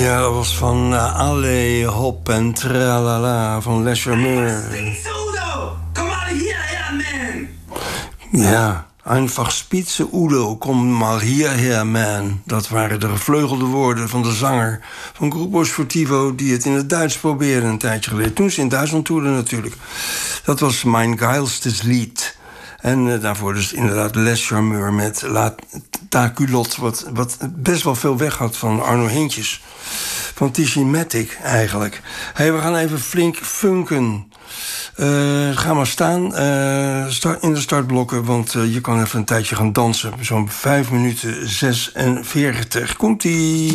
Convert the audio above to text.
Ja, dat was van Allez, Hop en Tralala van Les Charmeurs. Ja, einfach spitze Udo, kom mal hierher, man. Dat waren de gevleugelde woorden van de zanger van Grupo Sportivo, die het in het Duits probeerde een tijdje geleden. Toen ze in Duitsland toerden natuurlijk. Dat was Mein geilstes Lied. En daarvoor dus inderdaad Les Charmeurs met La Taculot, wat best wel veel weg had van Arno Hintjes. Van Tishimatic eigenlijk. Hey, we gaan even flink funken. Ga maar staan in de startblokken, want je kan even een tijdje gaan dansen. Zo'n 5 minuten 46. Komt-ie!